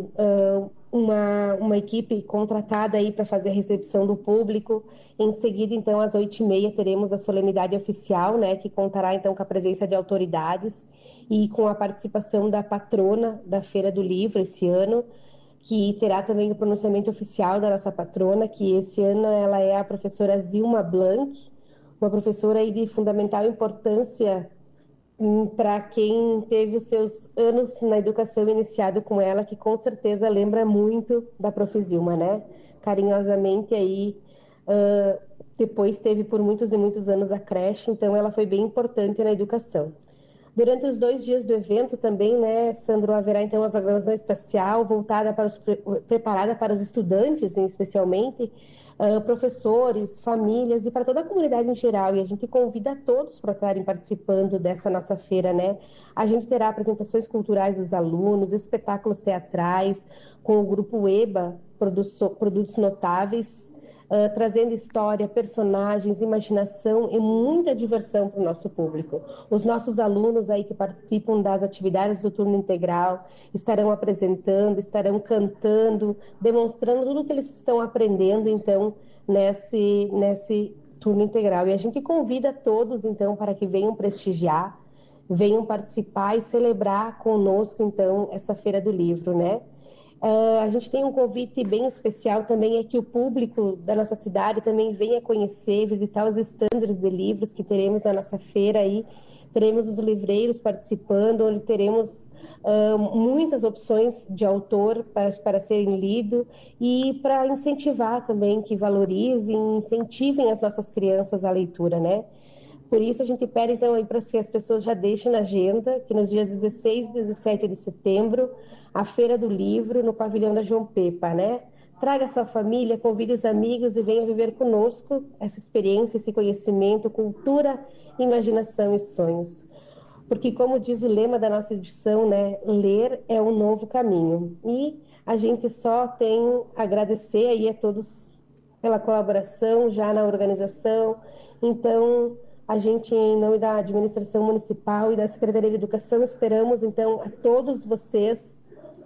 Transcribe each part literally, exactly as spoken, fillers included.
uh, uma, uma equipe contratada aí para fazer a recepção do público. Em seguida, então, às oito e meia, teremos a solenidade oficial, né, que contará, então, com a presença de autoridades e com a participação da patrona da Feira do Livro esse ano, que terá também o pronunciamento oficial da nossa patrona, que esse ano ela é a professora Zilma Blanc, uma professora aí de fundamental importância para quem teve os seus anos na educação iniciado com ela, que com certeza lembra muito da Prof. Zilma, né? Carinhosamente aí, uh, depois teve por muitos e muitos anos a creche, então ela foi bem importante na educação. Durante os dois dias do evento também, né, Sandro, haverá então uma programação especial voltada para os, preparada para os estudantes, especialmente, uh, professores, famílias e para toda a comunidade em geral. E a gente convida todos para estarem participando dessa nossa feira, né? A gente terá apresentações culturais dos alunos, espetáculos teatrais, com o grupo EBA, Produtos Notáveis, Uh, trazendo história, personagens, imaginação e muita diversão para o nosso público. Os nossos alunos aí que participam das atividades do turno integral estarão apresentando, estarão cantando, demonstrando tudo o que eles estão aprendendo, então, nesse, nesse turno integral. E a gente convida todos, então, para que venham prestigiar, venham participar e celebrar conosco, então, essa Feira do Livro, né? Uh, a gente tem um convite bem especial também, é que o público da nossa cidade também venha conhecer, visitar os estandes de livros que teremos na nossa feira aí. Teremos os livreiros participando, onde teremos uh, muitas opções de autor para, para serem lido e para incentivar também que valorizem, incentivem as nossas crianças à leitura, né? Por isso, a gente pede, então, aí para que as pessoas já deixem na agenda que nos dias dezesseis e dezessete de setembro, a Feira do Livro, no pavilhão da João Pepa, né? Traga sua família, convide os amigos e venha viver conosco essa experiência, esse conhecimento, cultura, imaginação e sonhos. Porque, como diz o lema da nossa edição, né? Ler é um novo caminho. E a gente só tem a agradecer aí a todos pela colaboração já na organização. Então, a gente, em nome da administração municipal e da Secretaria de Educação, esperamos, então, a todos vocês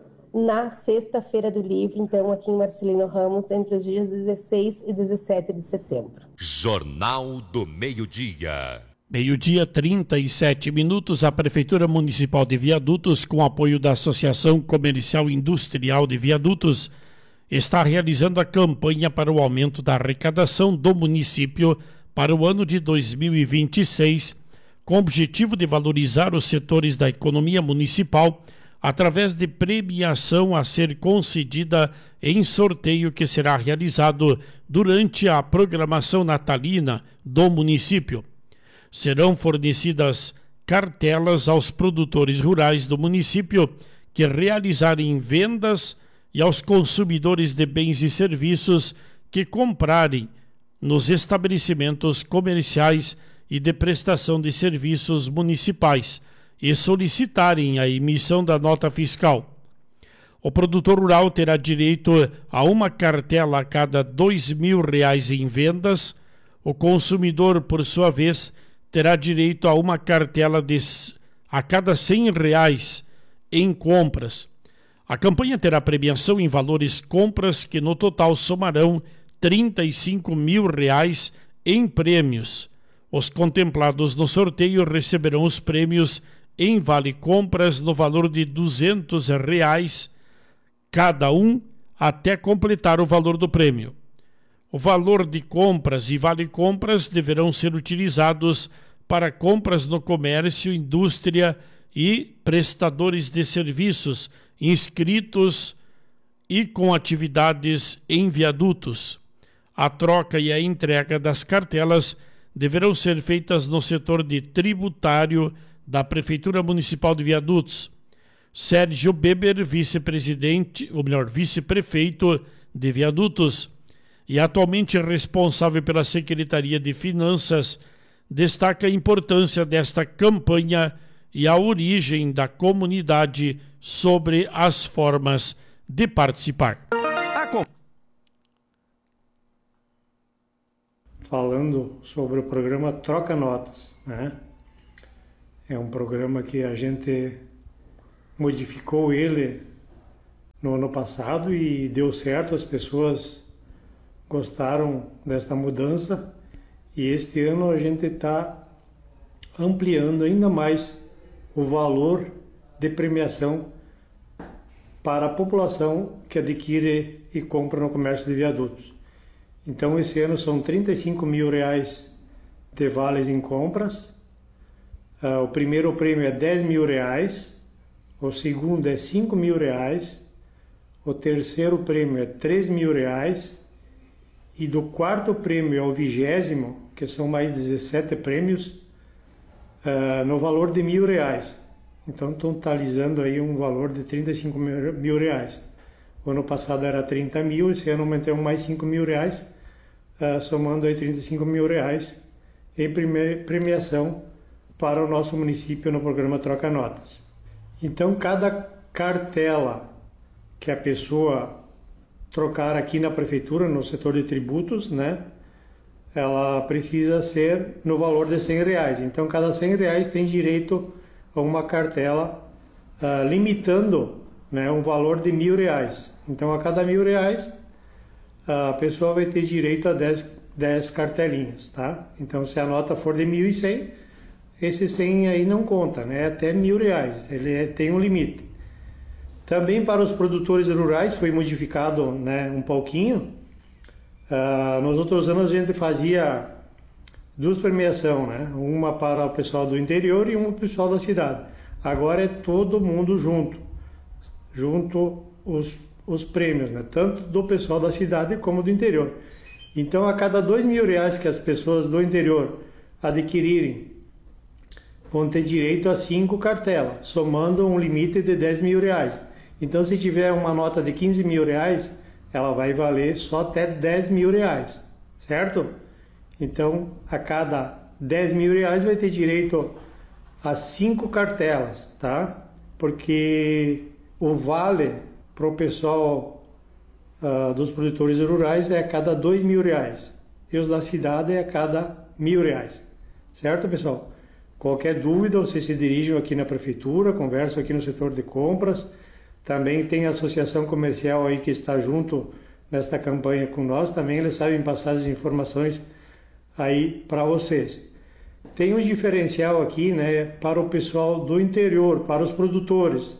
na Sexta-feira do Livro, então, aqui em Marcelino Ramos, entre os dias dezesseis e dezessete de setembro. Jornal do Meio-Dia. Meio-dia, trinta e sete minutos, a Prefeitura Municipal de Viadutos, com apoio da Associação Comercial e Industrial de Viadutos, está realizando a campanha para o aumento da arrecadação do município para o ano de dois mil e vinte e seis, com o objetivo de valorizar os setores da economia municipal através de premiação a ser concedida em sorteio que será realizado durante a programação natalina do município. Serão fornecidas cartelas aos produtores rurais do município que realizarem vendas e aos consumidores de bens e serviços que comprarem nos estabelecimentos comerciais e de prestação de serviços municipais e solicitarem a emissão da nota fiscal. O produtor rural terá direito a uma cartela a cada dois mil reais em vendas. O consumidor, por sua vez, terá direito a uma cartela de, a cada cem reais em compras. A campanha terá premiação em valores compras que no total somarão trinta e cinco mil reais em prêmios. Os contemplados no sorteio receberão os prêmios em vale compras no valor de duzentos reais cada um até completar o valor do prêmio. O valor de compras e vale compras deverão ser utilizados para compras no comércio, indústria e prestadores de serviços inscritos e com atividades em viadutos. A troca e a entrega das cartelas deverão ser feitas no setor de tributário da Prefeitura Municipal de Viadutos. Sérgio Beber, vice-presidente, ou melhor, vice-prefeito de Viadutos e atualmente responsável pela Secretaria de Finanças, destaca a importância desta campanha e a origem da comunidade sobre as formas de participar. Falando sobre o programa Troca Notas, né? É um programa que a gente modificou ele no ano passado e deu certo, as pessoas gostaram desta mudança e este ano a gente está ampliando ainda mais o valor de premiação para a população que adquire e compra no comércio de viadutos. Então esse ano são trinta e cinco mil reais de vales em compras. Uh, o primeiro prêmio é dez mil reais, o segundo é cinco mil reais, o terceiro prêmio é três mil reais e do quarto prêmio ao vigésimo, que são mais dezessete prêmios, uh, no valor de mil reais. Então, totalizando aí um valor de trinta e cinco mil reais. O ano passado era trinta mil, esse ano aumentamos mais cinco mil reais, uh, somando aí trinta e cinco mil reais em premiação para o nosso município no programa Troca Notas. Então, cada cartela que a pessoa trocar aqui na prefeitura, no setor de tributos, né, ela precisa ser no valor de cem reais. Então, cada cem reais tem direito a uma cartela uh, limitando, né, um valor de mil reais. Então, a cada mil reais, a pessoa vai ter direito a dez, dez cartelinhas, tá? Então, se a nota for de mil e cem, esse cem aí não conta, né? Até mil reais, ele é, tem um limite. Também para os produtores rurais foi modificado, né, um pouquinho. Uh, nos outros anos a gente fazia duas premiações, né? Uma para o pessoal do interior e uma para o pessoal da cidade. Agora é todo mundo junto, junto os, os prêmios, né? Tanto do pessoal da cidade como do interior. Então, a cada dois mil reais que as pessoas do interior adquirirem, vão ter direito a cinco cartelas, somando um limite de dez mil reais. Então, se tiver uma nota de quinze mil reais, ela vai valer só até dez mil reais, certo? Então, a cada dez mil reais vai ter direito a cinco cartelas, tá? Porque o vale para o pessoal uh, dos produtores rurais é a cada dois mil reais. E os da cidade é a cada mil reais, certo, pessoal? Qualquer dúvida, vocês se dirijam aqui na prefeitura, conversam aqui no setor de compras. Também tem a associação comercial aí que está junto nesta campanha com nós. Também eles sabem passar as informações aí para vocês. Tem um diferencial aqui, né, para o pessoal do interior, para os produtores,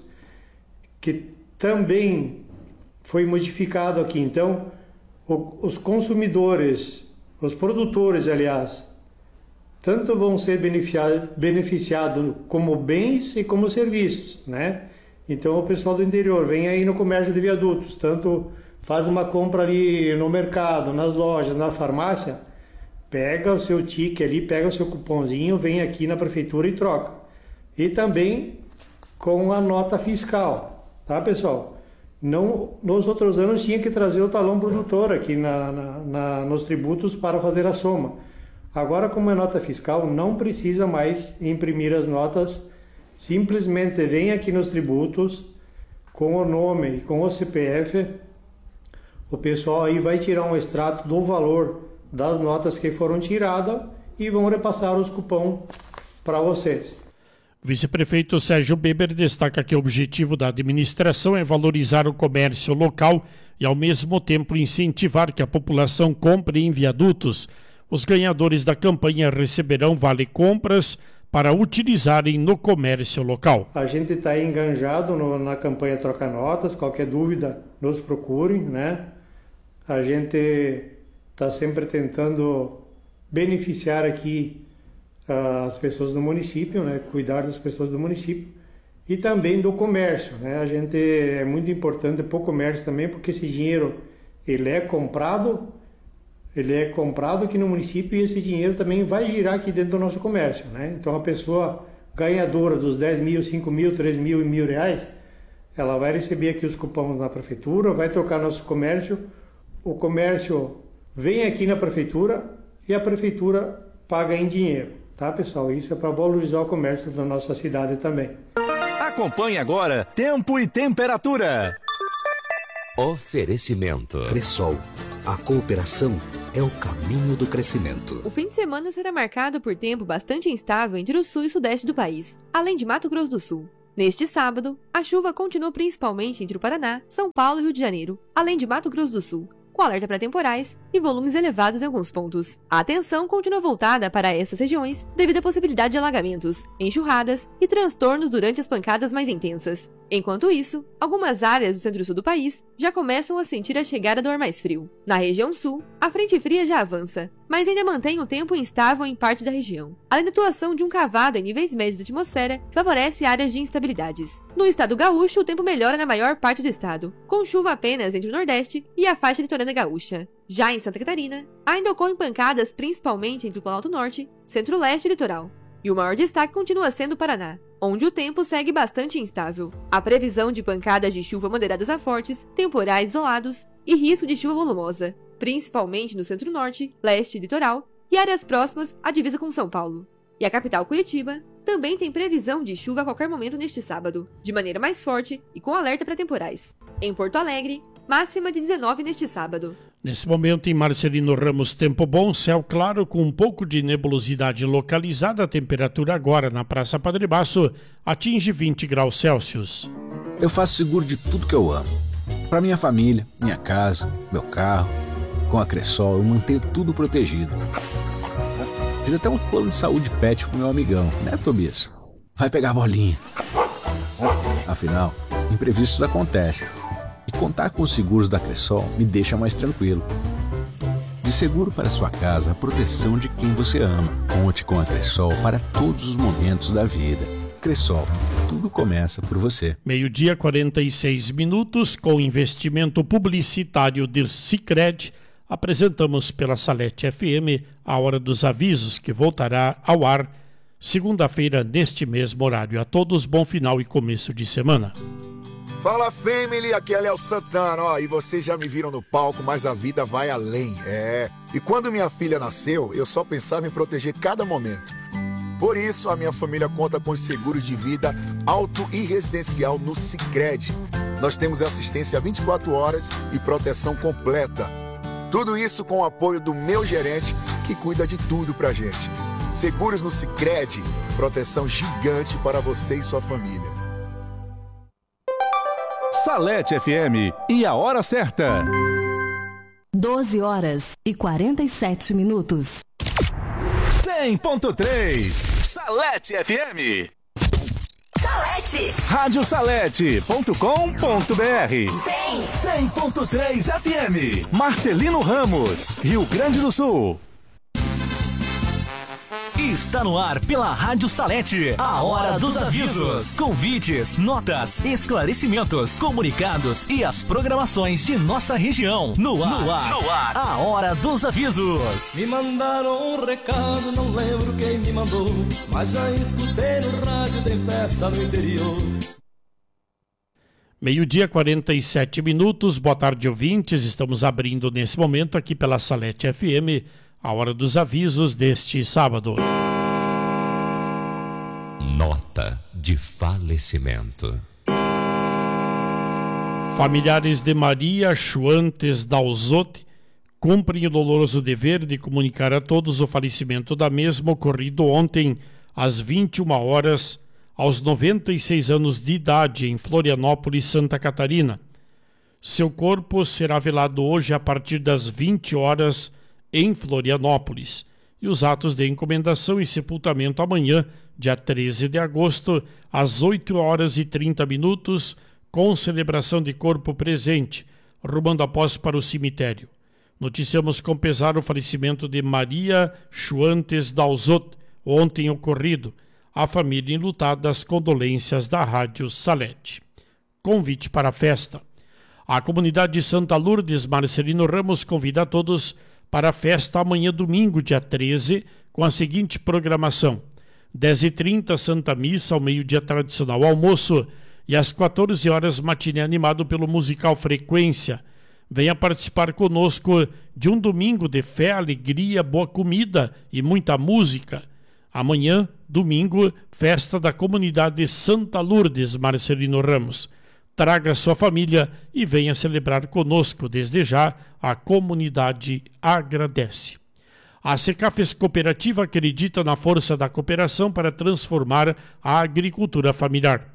que também foi modificado aqui. Então, o, os consumidores, os produtores, aliás, tanto vão ser beneficiados beneficiado como bens e como serviços, né? Então, o pessoal do interior vem aí no comércio de viadutos, tanto faz uma compra ali no mercado, nas lojas, na farmácia, pega o seu ticket ali, pega o seu cupomzinho, vem aqui na prefeitura e troca. E também com a nota fiscal, tá, pessoal? Não, nos outros anos tinha que trazer o talão produtor aqui na, na, na, nos tributos para fazer a soma. Agora, como é nota fiscal, não precisa mais imprimir as notas, simplesmente vem aqui nos tributos com o nome e com o C P F, o pessoal aí vai tirar um extrato do valor das notas que foram tiradas e vão repassar os cupons para vocês. Vice-prefeito Sérgio Beber destaca que o objetivo da administração é valorizar o comércio local e, ao mesmo tempo, incentivar que a população compre em viadutos. Os ganhadores da campanha receberão vale-compras para utilizarem no comércio local. A gente está enganjado no, na campanha Troca Notas, qualquer dúvida nos procurem, né? A gente está sempre tentando beneficiar aqui uh, as pessoas do município, né? Cuidar das pessoas do município e também do comércio, né? A gente é muito importante para o comércio também, porque esse dinheiro ele é comprado Ele é comprado aqui no município e esse dinheiro também vai girar aqui dentro do nosso comércio, né? Então, a pessoa ganhadora dos dez mil, cinco mil, três mil e mil reais, ela vai receber aqui os cupons na prefeitura, vai trocar nosso comércio, o comércio vem aqui na prefeitura e a prefeitura paga em dinheiro, tá, pessoal? Isso é para valorizar o comércio da nossa cidade também. Acompanhe agora Tempo e Temperatura. Oferecimento. Cressol, a cooperação é o caminho do crescimento. O fim de semana será marcado por tempo bastante instável entre o sul e o sudeste do país, além de Mato Grosso do Sul. Neste sábado, a chuva continuou principalmente entre o Paraná, São Paulo e Rio de Janeiro, além de Mato Grosso do Sul, com alerta para temporais e volumes elevados em alguns pontos. A atenção continua voltada para essas regiões devido à possibilidade de alagamentos, enxurradas e transtornos durante as pancadas mais intensas. Enquanto isso, algumas áreas do centro-sul do país já começam a sentir a chegada do ar mais frio. Na região sul, a frente fria já avança, mas ainda mantém o tempo instável em parte da região. Além da atuação de um cavado em níveis médios da atmosfera, favorece áreas de instabilidades. No estado gaúcho, o tempo melhora na maior parte do estado, com chuva apenas entre o nordeste e a faixa litorânea gaúcha. Já em Santa Catarina, ainda ocorrem pancadas principalmente entre o Planalto Norte, Centro-Leste e Litoral. E o maior destaque continua sendo o Paraná, onde o tempo segue bastante instável. A previsão de pancadas de chuva moderadas a fortes, temporais isolados e risco de chuva volumosa, principalmente no centro-norte, leste e litoral, e áreas próximas à divisa com São Paulo. E a capital Curitiba também tem previsão de chuva a qualquer momento neste sábado, de maneira mais forte e com alerta para temporais. Em Porto Alegre, máxima de dezenove neste sábado. Nesse momento, em Marcelino Ramos, tempo bom, céu claro com um pouco de nebulosidade localizada. A temperatura agora na Praça Padre Baço atinge vinte graus Celsius. Eu faço seguro de tudo que eu amo. Para minha família, minha casa, meu carro. Com a Cressol eu mantenho tudo protegido. Fiz até um plano de saúde pet com meu amigão, né, Tobias? Vai pegar a bolinha. Afinal, imprevistos acontecem. E contar com os seguros da Cressol me deixa mais tranquilo. De seguro para sua casa, a proteção de quem você ama. Conte com a Cressol para todos os momentos da vida. Cressol, tudo começa por você. Meio-dia, quarenta e seis minutos, com investimento publicitário de Sicredi, apresentamos pela Salete F M a Hora dos Avisos, que voltará ao ar segunda-feira neste mesmo horário. A todos, bom final e começo de semana. Fala, family, aqui é Léo Santana, ó, e vocês já me viram no palco, mas a vida vai além, é. E quando minha filha nasceu, eu só pensava em proteger cada momento. Por isso, a minha família conta com os seguros de vida auto e residencial no Sicredi. Nós temos assistência vinte e quatro horas e proteção completa. Tudo isso com o apoio do meu gerente, que cuida de tudo pra gente. Seguros no Sicredi, proteção gigante para você e sua família. Salete F M e a hora certa. doze horas e quarenta e sete minutos. cem ponto três Salete F M. Salete. rádio salete ponto com ponto br. cem ponto três F M. Marcelino Ramos, Rio Grande do Sul. Está no ar pela Rádio Salete, a Hora dos Avisos. Convites, notas, esclarecimentos, comunicados e as programações de nossa região. No ar, no ar, no ar. A Hora dos Avisos. Me mandaram um recado, não lembro quem me mandou, mas já escutei no rádio, tem festa no interior. Meio-dia, quarenta e sete minutos. Boa tarde, ouvintes. Estamos abrindo nesse momento aqui pela Salete F M a Hora dos Avisos deste sábado. Nota de falecimento. Familiares de Maria Schwantes Dalzotti cumprem o doloroso dever de comunicar a todos o falecimento da mesma ocorrido ontem às vinte e uma horas, aos noventa e seis anos de idade, em Florianópolis, Santa Catarina. Seu corpo será velado hoje a partir das vinte horas em Florianópolis, e os atos de encomendação e sepultamento amanhã, dia treze de agosto, às oito horas e trinta minutos, com celebração de corpo presente, rumando após para o cemitério. Noticiamos com pesar o falecimento de Maria Schwantes Dalzotti, ontem ocorrido. A família enlutada, as condolências da Rádio Salete. Convite para a festa. A comunidade de Santa Lourdes, Marcelino Ramos, convida a todos para a festa amanhã, domingo, dia treze, com a seguinte programação: dez e trinta, Santa Missa, ao meio-dia tradicional almoço, e às quatorze horas, matiné animado pelo musical Frequência. Venha participar conosco de um domingo de fé, alegria, boa comida e muita música. Amanhã, domingo, festa da comunidade Santa Lourdes, Marcelino Ramos. Traga sua família e venha celebrar conosco. Desde já, a comunidade agradece. A Secafes Cooperativa acredita na força da cooperação para transformar a agricultura familiar.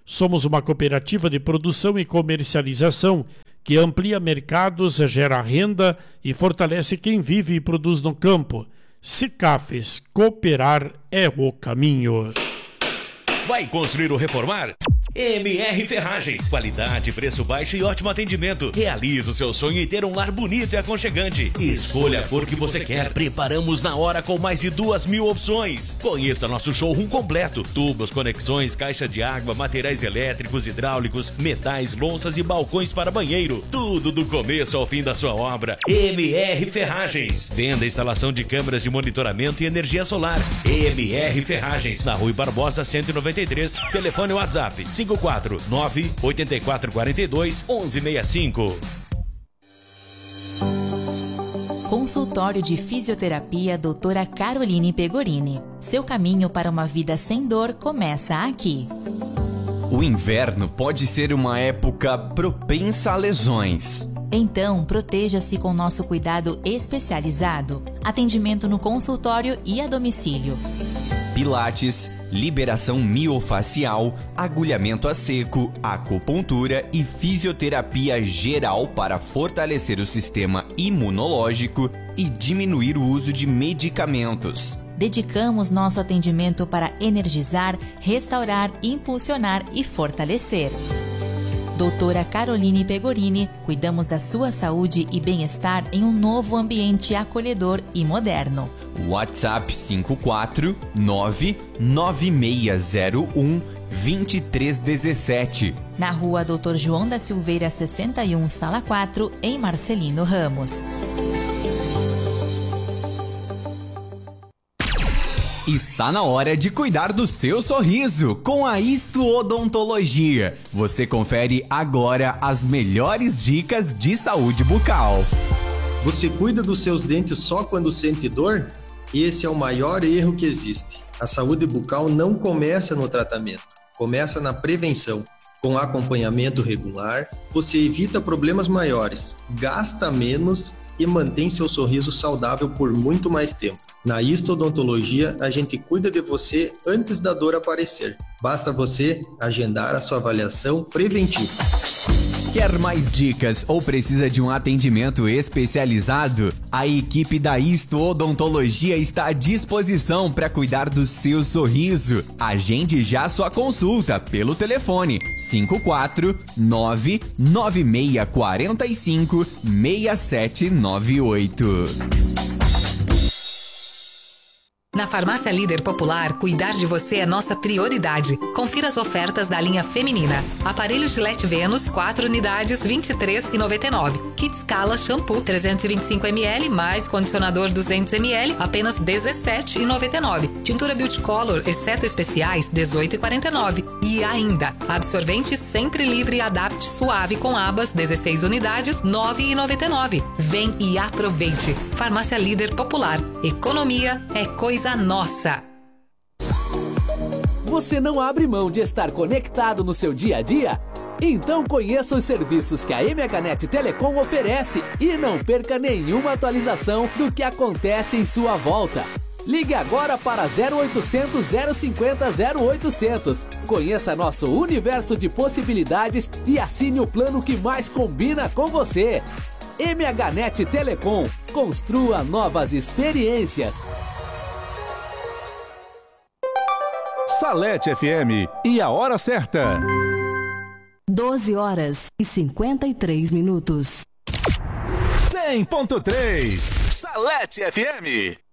Somos uma cooperativa de produção e comercialização que amplia mercados, gera renda e fortalece quem vive e produz no campo. Sicafes, cooperar é o caminho. Vai construir ou reformar? M R Ferragens. Qualidade, preço baixo e ótimo atendimento. Realize o seu sonho em ter um lar bonito e aconchegante. Escolha a cor que você quer. Preparamos na hora com mais de duas mil opções. Conheça nosso showroom completo. Tubos, conexões, caixa de água, materiais elétricos, hidráulicos, metais, louças e balcões para banheiro. Tudo do começo ao fim da sua obra. M R Ferragens. Venda e instalação de câmeras de monitoramento e energia solar. M R Ferragens. Na Rui Barbosa cento e noventa e três. Telefone WhatsApp cinco quatro nove oito quatro quatro dois um um seis cinco. Consultório de Fisioterapia doutora Caroline Pegorini. Seu caminho para uma vida sem dor começa aqui. O inverno pode ser uma época propensa a lesões. Então, proteja-se com nosso cuidado especializado. Atendimento no consultório e a domicílio. Pilates, liberação miofacial, agulhamento a seco, acupuntura e fisioterapia geral para fortalecer o sistema imunológico e diminuir o uso de medicamentos. Dedicamos nosso atendimento para energizar, restaurar, impulsionar e fortalecer. doutora Caroline Pegorini, cuidamos da sua saúde e bem-estar em um novo ambiente acolhedor e moderno. WhatsApp cinco quatro nove nove seis zero um dois três um sete. Na rua doutor João da Silveira sessenta e um, sala quatro, em Marcelino Ramos. Está na hora de cuidar do seu sorriso com a Isto Odontologia. Você confere agora as melhores dicas de saúde bucal. Você cuida dos seus dentes só quando sente dor? Esse é o maior erro que existe. A saúde bucal não começa no tratamento, começa na prevenção. Com acompanhamento regular, você evita problemas maiores, gasta menos e mantém seu sorriso saudável por muito mais tempo. Na Isto Odontologia, a gente cuida de você antes da dor aparecer. Basta você agendar a sua avaliação preventiva. Quer mais dicas ou precisa de um atendimento especializado? A equipe da Isto Odontologia está à disposição para cuidar do seu sorriso. Agende já sua consulta pelo telefone cinco quatro nove nove seis quatro cinco seis sete nove oito. Na Farmácia Líder Popular, cuidar de você é nossa prioridade. Confira as ofertas da linha feminina. Aparelho Gillette Venus, quatro unidades, vinte e três reais e noventa e nove centavos. Kit Scala Shampoo, trezentos e vinte e cinco mililitros, mais condicionador duzentos mililitros, apenas dezessete reais e noventa e nove centavos. Tintura Beauty Color, exceto especiais, dezoito reais e quarenta e nove centavos. E ainda, absorvente sempre livre Adapt Suave com abas, dezesseis unidades, nove reais e noventa e nove centavos. Vem e aproveite. Farmácia Líder Popular. Economia é coisa nossa. Você não abre mão de estar conectado no seu dia a dia? Então conheça os serviços que a M H Net Telecom oferece e não perca nenhuma atualização do que acontece em sua volta. Ligue agora para zero oitocentos, zero cinquenta, zero oitocentos. Conheça nosso universo de possibilidades e assine o plano que mais combina com você. M H Net Telecom. Construa novas experiências. Salete F M e a hora certa. doze horas e cinquenta e três minutos. cem ponto três Salete F M.